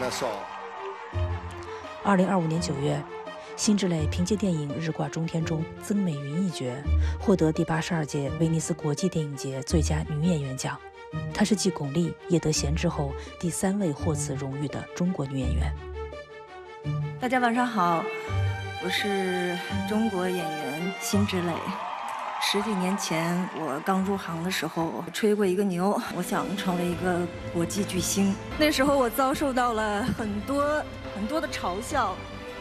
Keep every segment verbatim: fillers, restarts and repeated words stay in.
us all。 二零二五年九月，辛芷蕾凭借电影《日挂中天》中曾美云一角，获得第八十二届威尼斯国际电影节最佳女演员奖。她是继巩俐、叶德娴之后第三位获此荣誉的中国女演员。 大家晚上好，我是中国演员辛芷蕾。十几年前我刚入行的时候，吹过一个牛，我想成为一个国际巨星。那时候我遭受到了很多很多的嘲笑，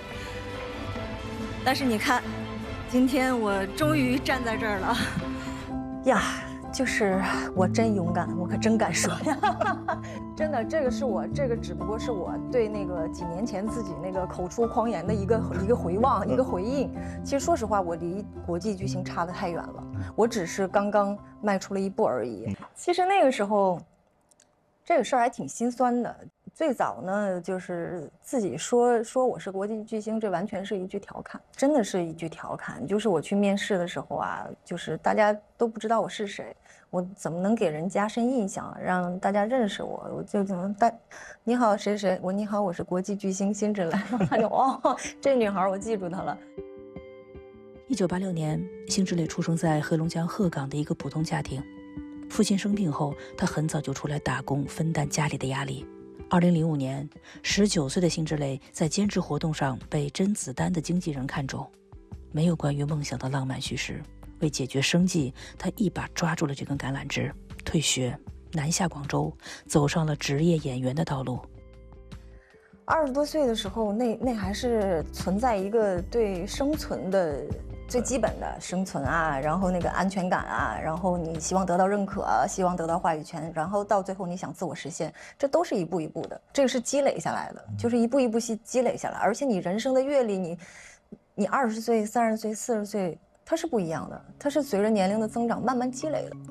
但是你看，今天我终于站在这儿了。 呀，就是我真勇敢，我可真敢说呀！真的，这个是我，这个只不过是我对那个几年前自己那个口出狂言的一个一个回望，一个回应。其实说实话，我离国际巨星差得太远了，我只是刚刚迈出了一步而已。其实那个时候，这个事儿还挺心酸的。最早呢，就是自己说说我是国际巨星，这完全是一句调侃，真的是一句调侃。就是我去面试的时候啊，就是大家都不知道我是谁，我怎么能给人加深印象，让大家认识我？我就怎么大，你好谁谁，我你好，我是国际巨星辛芷蕾。他就哦，这女孩我记住她了。 一九八六年，辛芷蕾出生在黑龙江鹤岗的一个普通家庭，父亲生病后，她很早就出来打工，分担家里的压力。二零零五年，十九岁的辛芷蕾在监制活动上被甄子丹的经纪人看中。没有关于梦想的浪漫叙事，为解决生计，他一把抓住了这根橄榄枝，退学，南下广州，走上了职业演员的道路。 二十多岁的时候，那那还是存在一个对生存的最基本的生存啊，然后那个安全感啊，然后你希望得到认可，希望得到话语权，然后到最后你想自我实现，这都是一步一步的，这个是积累下来的，就是一步一步积积累下来。而且你人生的阅历，你你二十岁、三十岁、四十岁，它是不一样的，它是随着年龄的增长慢慢积累的。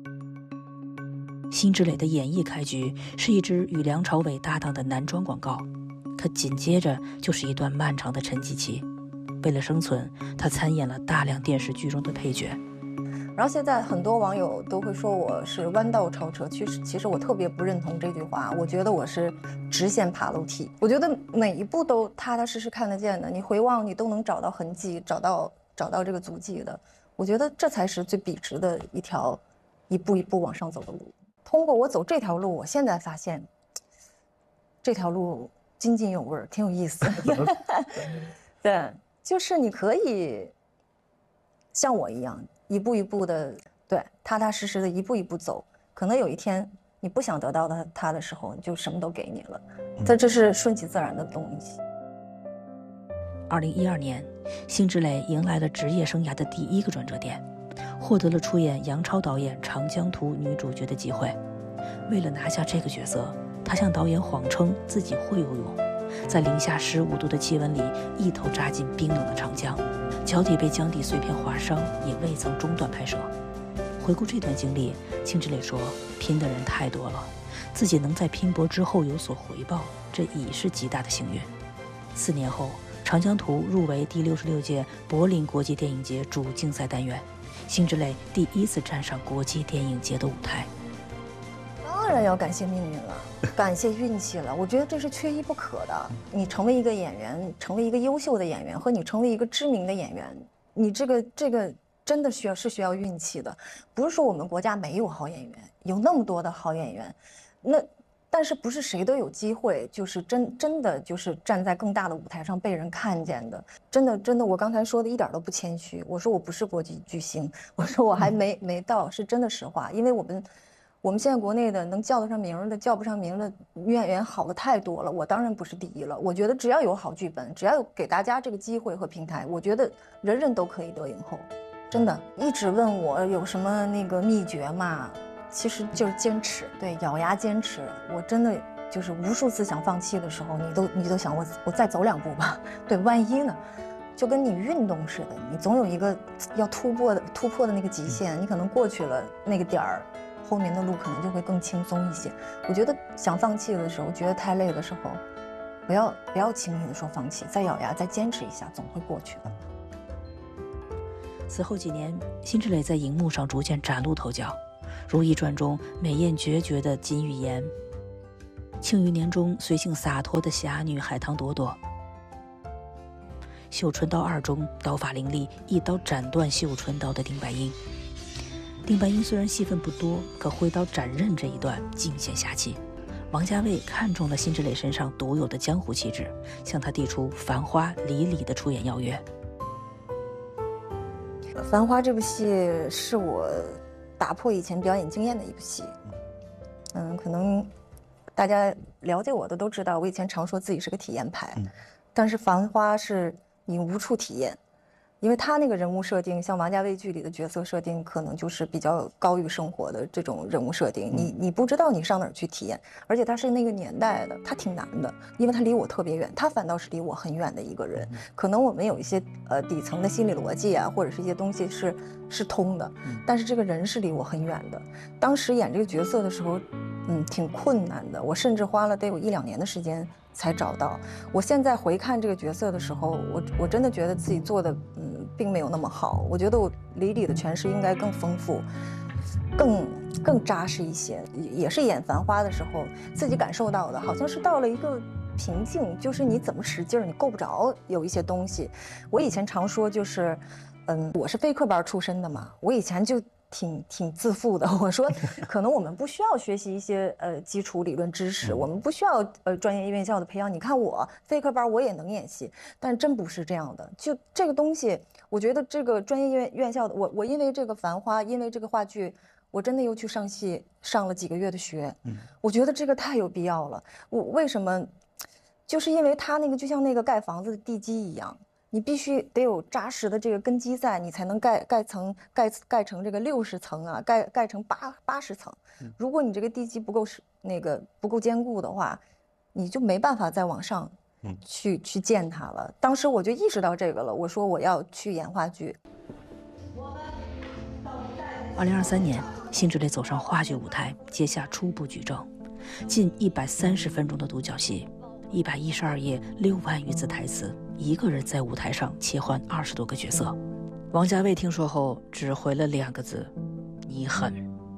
辛芷蕾的演艺开局是一支与梁朝伟搭档的男装广告，可紧接着就是一段漫长的沉寂期。为了生存，他参演了大量电视剧中的配角。 然后现在很多网友都会说我是弯道超车，其实其实我特别不认同这句话，我觉得我是直线爬楼梯。我觉得每一步都踏踏实实看得见的，你回望你都能找到痕迹，找到找到这个足迹的。我觉得这才是最笔直的一条一步一步往上走的路。通过我走这条路，我现在发现这条路津津有味，挺有意思。对。就是你可以像我一样一步一步的，对，踏踏实实的一步一步走。可能有一天你不想得到的他的时候，就什么都给你了。但这是顺其自然的东西。 二零一二年，辛芷蕾迎来了职业生涯的第一个转折点，获得了出演杨超导演《长江图》女主角的机会。为了拿下这个角色，她向导演谎称自己会游泳。在零下十五度的气温里，一头扎进冰冷的长江，脚底被江底碎片划伤，也未曾中断拍摄。回顾这段经历，辛芷蕾说：“拼的人太多了，自己能在拼搏之后有所回报，这已是极大的幸运。”四年后，《长江图》入围第六十六届柏林国际电影节主竞赛单元，辛芷蕾第一次站上国际电影节的舞台。 当然要感谢命运了，感谢运气了。我觉得这是缺一不可的。你成为一个演员，成为一个优秀的演员，和你成为一个知名的演员，你这个这个真的需要是需要运气的。不是说我们国家没有好演员，有那么多的好演员，那但是不是谁都有机会，就是真真的就是站在更大的舞台上被人看见的。真的真的，我刚才说的一点都不谦虚。我说我不是国际巨星，我说我还没没到，是真的实话，因为我们。我们现在国内的能叫得上名的、叫不上名的女演员好的太多了，我当然不是第一了。我觉得只要有好剧本，只要有给大家这个机会和平台，我觉得人人都可以得影后。真的，一直问我有什么那个秘诀嘛，其实就是坚持，对，咬牙坚持。我真的就是无数次想放弃的时候，你都你都想我我再走两步吧，对，万一呢？就跟你运动似的，你总有一个要突破的突破的那个极限，你可能过去了那个点儿。后面的路可能就会更轻松一些。我觉得想放弃的时候，觉得太累的时候，不要不要轻易的说放弃，再咬牙再坚持一下，总会过去的。 此后几年，辛芷蕾在荧幕上逐渐崭露头角，《如懿传》中美艳决绝的金玉妍，《 庆余年中随性洒脱的侠女海棠朵朵，绣春刀二中刀法凌厉，一刀斩断绣春刀的丁白英。丁白英虽然戏份不多，可挥刀斩刃这一段尽显侠气。王家卫看中了辛芷蕾身上独有的江湖气质，向她递出《繁花》李李的出演邀约。 《繁花》这部戏是我打破以前表演经验的一部戏。嗯，可能大家了解我的都知道，我以前常说自己是个体验派，嗯、但是《繁花》是你无处体验。因为他那个人物设定，像王家卫剧里的角色设定，可能就是比较高于生活的这种人物设定。你你不知道你上哪儿去体验，而且他是那个年代的，他挺难的，因为他离我特别远，他反倒是离我很远的一个人。可能我们有一些呃底层的心理逻辑啊，或者是一些东西是是通的，但是这个人是离我很远的。当时演这个角色的时候，嗯，挺困难的，我甚至花了得有一两年的时间才找到。我现在回看这个角色的时候，我我真的觉得自己做的嗯。并没有那么好，我觉得我李李的诠释应该更丰富，更更扎实一些。也是演《繁花》的时候，自己感受到的，好像是到了一个瓶颈，就是你怎么使劲儿，你够不着有一些东西。我以前常说，就是，嗯，我是非科班出身的嘛，我以前就挺挺自负的。我说，可能我们不需要学习一些呃基础理论知识，我们不需要呃专业院校的培养。你看我非科班，我也能演戏，但真不是这样的。就这个东西。我觉得这个专业院院校的我，我因为这个《繁花》，因为这个话剧，我真的又去上戏上了几个月的学。嗯，我觉得这个太有必要了。我为什么？就是因为它那个就像那个盖房子的地基一样，你必须得有扎实的这个根基在，你才能盖盖层盖盖成这个六十层啊，盖盖成八八十层。如果你这个地基不够是那个不够坚固的话，你就没办法再往上。去去见他了，当时我就意识到这个了。我说我要去演话剧。 二零二三年，辛芷蕾走上话剧舞台，接下初步举证，近一百三十分钟的独角戏，一百一十二页，六万余字台词，一个人在舞台上切换二十多个角色。王家卫听说后，只回了两个字：你狠。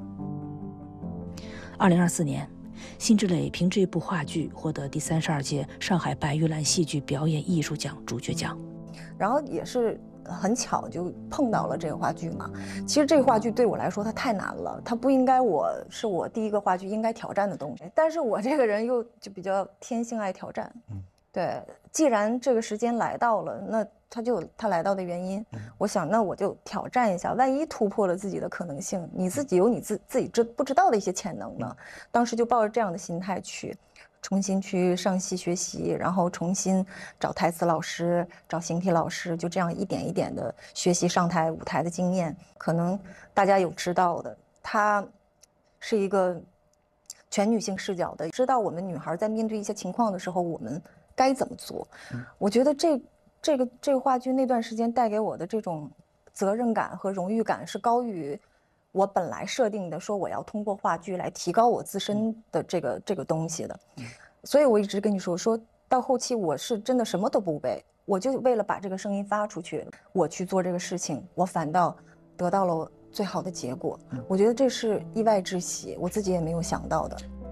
二零二四年。辛芷蕾凭这部话剧获得第三十二届上海白玉兰戏剧表演艺术奖主角奖， 然后也是很巧就碰到了这个话剧嘛。其实这个话剧对我来说它太难了，它不应该我是我第一个话剧应该挑战的东西，但是我这个人又就比较天性爱挑战。嗯，对，既然这个时间来到了，那他就他来到的原因，我想那我就挑战一下，万一突破了自己的可能性，你自己有你自自己知不知道的一些潜能呢？当时就抱着这样的心态去，重新去上戏学习，然后重新找台词老师，找形体老师，就这样一点一点的学习上台舞台的经验。可能大家有知道的，他是一个全女性视角的，知道我们女孩在面对一些情况的时候，我们该怎么做。我觉得这。这个这个话剧那段时间带给我的这种责任感和荣誉感是高于我本来设定的，说我要通过话剧来提高我自身的这个这个东西的。所以我一直跟你说，说到后期我是真的什么都不为，我就为了把这个声音发出去，我去做这个事情，我反倒得到了最好的结果。我觉得这是意外之喜，我自己也没有想到的。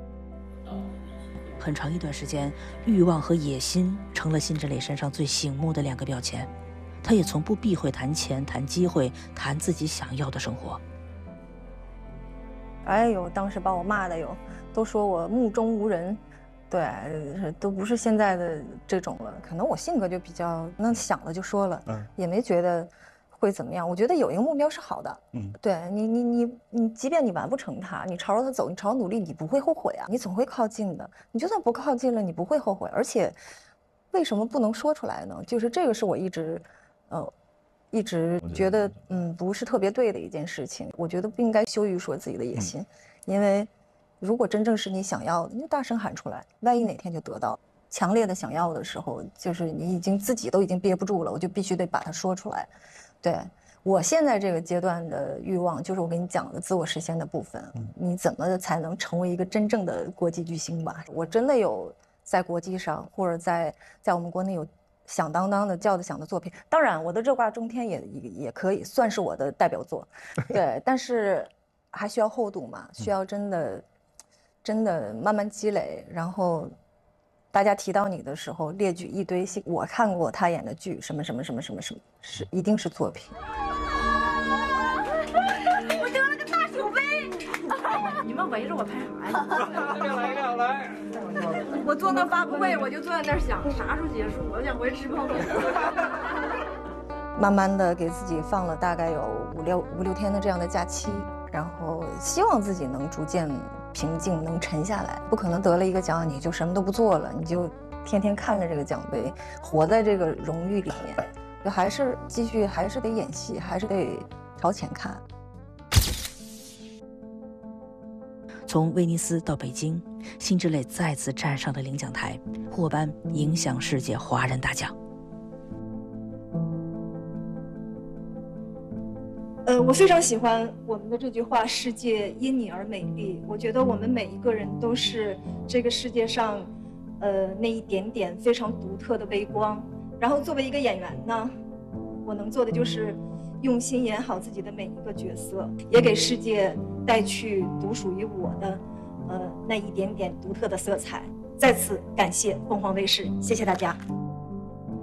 很长一段时间，欲望和野心成了辛芷蕾身上最醒目的两个标签。她也从不避讳谈钱、谈机会、谈自己想要的生活。 哎呦，当时把我骂的哟，都说我目中无人，对，都不是现在的这种了。可能我性格就比较，那想了就说了，嗯，也没觉得会怎么样。我觉得有一个目标是好的，嗯，对你，你你你，即便你完不成它，你朝着它走，你朝着努力，你不会后悔啊，你总会靠近的。你就算不靠近了，你不会后悔。而且，为什么不能说出来呢？就是这个是我一直，呃，一直觉得嗯不是特别对的一件事情。我觉得不应该羞于说自己的野心，嗯、因为如果真正是你想要的，你就大声喊出来，万一哪天就得到。强烈的想要的时候，就是你已经自己都已经憋不住了，我就必须得把它说出来。对，我现在这个阶段的欲望，就是我跟你讲的自我实现的部分。你怎么才能成为一个真正的国际巨星吧？我真的有在国际上或者在在我们国内有响当当的叫得响的作品。当然，我的热挂中天也也也可以算是我的代表作，对，但是还需要厚度嘛，需要真的真的慢慢积累，然后大家提到你的时候，列举一堆我看过他演的剧，什么什么什么什么什么，是一定是作品。 我得了个大酒杯，你们围着我拍啥呀？来来来！我坐那发布会，我就坐在那儿想，啥时候结束？我想回去吃泡面。 慢慢的给自己放了大概有五六五六天的这样的假期，然后希望自己能逐渐平静，能沉下来。不可能得了一个奖你就什么都不做了，你就天天看着这个奖杯，活在这个荣誉里面，就还是继续，还是得演戏，还是得朝前看。 从威尼斯到北京，辛芷蕾再次站上了领奖台，获颁影响世界华人大奖。 呃，我非常喜欢我们的这句话“世界因你而美丽”。我觉得我们每一个人都是这个世界上，呃，那一点点非常独特的微光。然后作为一个演员呢，我能做的就是用心演好自己的每一个角色，也给世界带去独属于我的，呃，那一点点独特的色彩。再次感谢凤凰卫视，谢谢大家。